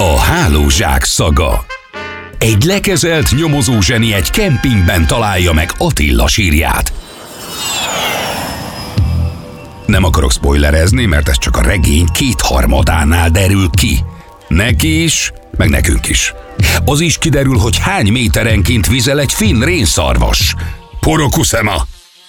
A hálózsák szaga. Egy lekezelt nyomozózseni egy kempingben találja meg Attila sírját. Nem akarok spoilerezni, mert ez csak a regény 2/3-ánál derül ki. Neki is, meg nekünk is. Az is kiderül, hogy hány méterenként vizel egy finn rénszarvas. Porokuszema!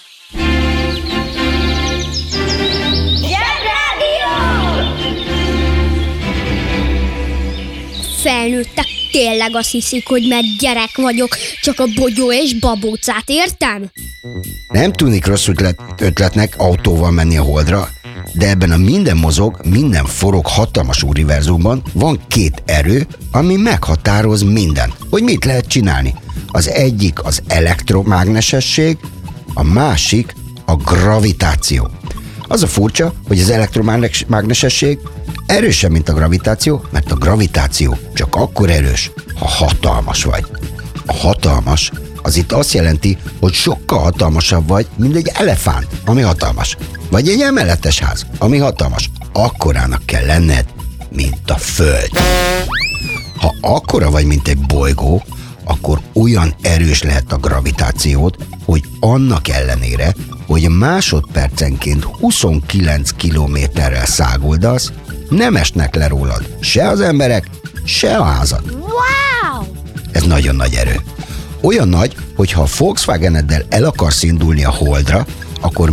Felnőttek tényleg azt hiszik, hogy mert gyerek vagyok, csak a bogyó és babócát értem? Nem tűnik rossz ötletnek autóval menni a Holdra, de ebben a minden mozog, minden forog hatalmas univerzumban van két erő, ami meghatároz mindent, hogy mit lehet csinálni. Az egyik az elektromágnesesség, a másik a gravitáció. Az a furcsa, hogy az elektromágnesesség erősebb, mint a gravitáció, mert a gravitáció csak akkor erős, ha hatalmas vagy. A hatalmas az itt azt jelenti, hogy sokkal hatalmasabb vagy, mint egy elefánt, ami hatalmas. Vagy egy emeletes ház, ami hatalmas. Akkorának kell lenned, mint a Föld. Ha akkora vagy, mint egy bolygó, akkor olyan erős lehet a gravitációd, hogy annak ellenére, hogy másodpercenként 29 kilométerrel száguldasz, nem esnek le rólad se az emberek, se a házad. Wow! Ez nagyon nagy erő. Olyan nagy, hogy ha a Volkswageneddel el akarsz indulni a Holdra, akkor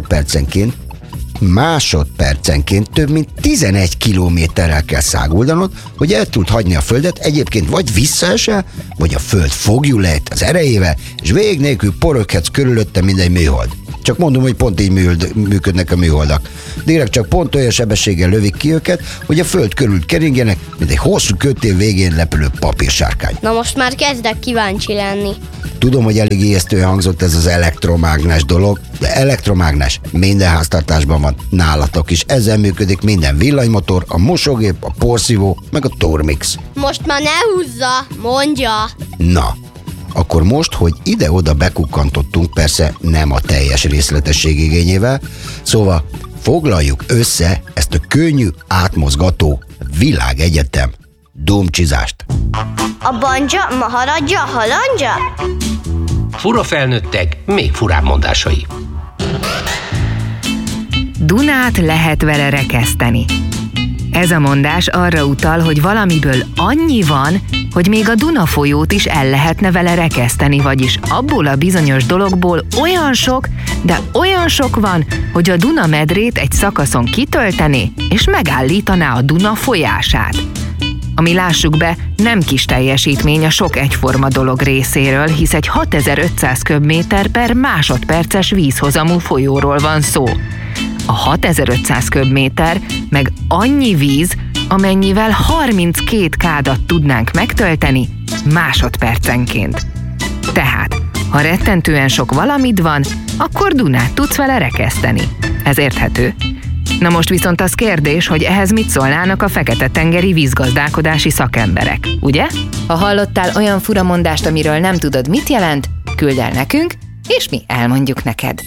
másodpercenként több mint 11 kilométerrel kell száguldanod, hogy el tud hagyni a Földet, egyébként vagy visszaesel, vagy a Föld fogjul lejt az erejével, és vég nélkül poröghetsz körülötte, mint egy műhold. Csak mondom, hogy pont így működnek a műholdak. Direkt csak pont olyan sebességgel lövik ki őket, hogy a Föld körül keringjenek, mint egy hosszú kötél végén lepülő papírsárkány. Na most már kezdek kíváncsi lenni. Tudom, hogy elég ijesztően hangzott ez az elektromágnes dolog, de elektromágnes minden háztartásban van, nálatok is. Ezzel működik minden villanymotor, a mosógép, a porszívó, meg a Tormix. Most már ne húzza, mondja. Na, akkor most, hogy ide-oda bekukkantottunk, persze nem a teljes részletesség igényével, szóval foglaljuk össze ezt a könnyű, átmozgató világegyetem dumcsizást. A banja, maharadja, halandja? Fura felnőttek, még furább mondásai. Dunát lehet vele rekeszteni. Ez a mondás arra utal, hogy valamiből annyi van, hogy még a Duna folyót is el lehetne vele rekeszteni, vagyis abból a bizonyos dologból olyan sok, de olyan sok van, hogy a Duna medrét egy szakaszon kitöltené, és megállítaná a Duna folyását. Ami lássuk be, nem kis teljesítmény a sok egyforma dolog részéről, hisz egy 6500 köbméter per másodperces vízhozamú folyóról van szó. A 6500 köbméter meg annyi víz, amennyivel 32 kádat tudnánk megtölteni másodpercenként. Tehát, ha rettentően sok valamid van, akkor Dunát tudsz vele rekeszteni. Ez érthető. Na most viszont az kérdés, hogy ehhez mit szólnának a fekete-tengeri vízgazdálkodási szakemberek, ugye? Ha hallottál olyan furamondást, amiről nem tudod, mit jelent, küldd el nekünk, és mi elmondjuk neked.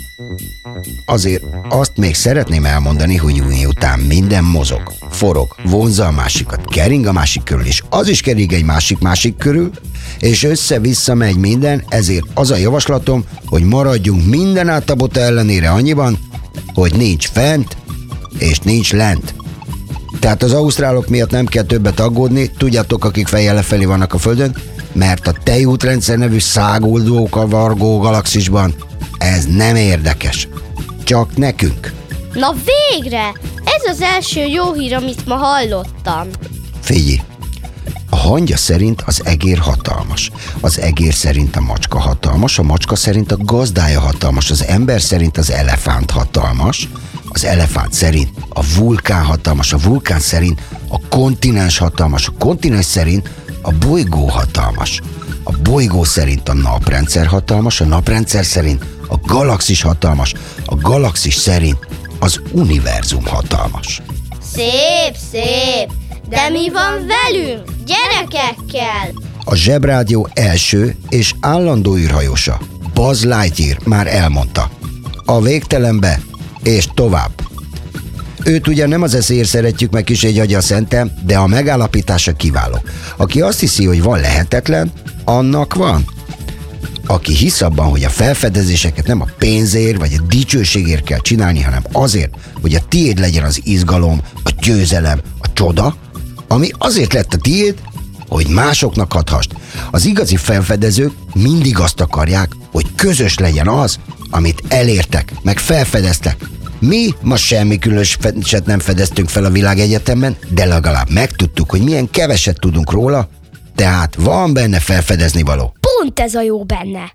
Azért azt még szeretném elmondani, hogy júni után minden mozog, forog, vonzza a másikat, kering a másik körül, és az is kering egy másik körül, és össze-vissza megy minden, ezért az a javaslatom, hogy maradjunk minden átabota ellenére annyiban, hogy nincs fent, és nincs lent. Tehát az ausztrálok miatt nem kell többet aggódni, tudjátok, akik fejjel lefelé vannak a Földön, mert a tejútrendszer nevű száguldó kavargó galaxisban ez nem érdekes. Csak nekünk. Na végre! Ez az első jó hír, amit ma hallottam. Figyelj! A hangya szerint az egér hatalmas, az egér szerint a macska hatalmas, a macska szerint a gazdája hatalmas, az ember szerint az elefánt hatalmas, az elefánt szerint a vulkán hatalmas, a vulkán szerint a kontinens hatalmas, a kontinens szerint a bolygó hatalmas, a bolygó szerint a naprendszer hatalmas, a naprendszer szerint a galaxis hatalmas, a galaxis szerint az univerzum hatalmas. Szép, szép! De mi van velünk, gyerekekkel? A Zsebrádió első és állandó űrhajósa, Buzz Lightyear már elmondta. A végtelenbe és tovább. Őt ugyan nem az eszéért szeretjük meg kis egy agya szentem, de a megállapítása kiváló. Aki azt hiszi, hogy van lehetetlen, annak van. Aki hisz abban, hogy a felfedezéseket nem a pénzért vagy a dicsőségért kell csinálni, hanem azért, hogy a tiéd legyen az izgalom, a győzelem, a csoda, ami azért lett a tiéd, hogy másoknak adhassd. Az igazi felfedezők mindig azt akarják, hogy közös legyen az, amit elértek, meg felfedeztek. Mi ma semmi különöset nem fedeztünk fel a világegyetemen, de legalább megtudtuk, hogy milyen keveset tudunk róla, tehát van benne felfedezni való. Pont ez a jó benne.